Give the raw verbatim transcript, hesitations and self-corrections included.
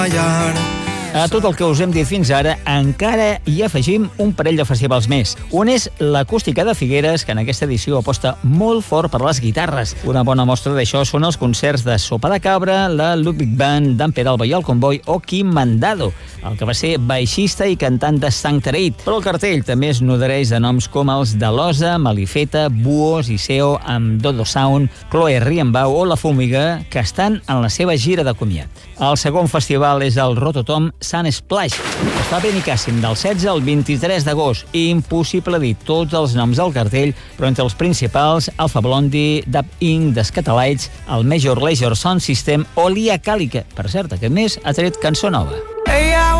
A tot el que us hem dit fins ara, encara hi afegim un parell de festivals més. Un és l'Acústica de Figueres, que en aquesta edició aposta molt fort per les guitarres. Una bona mostra d'això són els concerts de Sopa de Cabra, la Ludwig Band, d'en Peralba i el Comboi o Quim Mandado, el que va ser baixista i cantant de Sanctareit. Però el cartell també es nodreix de noms com els de Losa, Malifeta, Buos, Iseo, amb Dodo Sound, Chloe Rienbau o La Fúmiga, que estan en la seva gira de comiat. El segon festival és el Rototom Sun Splash. Es fa a Benicàssim del setze al vint-i-tres d'agost. Impossible dir tots els noms del cartell, però entre els principals, Alpha Blondie, Dub Incorporated, The Scatalites, el Major Lazer Sound System o Lia Càlica. Per cert, aquest mes ha tret cançó nova. Hey,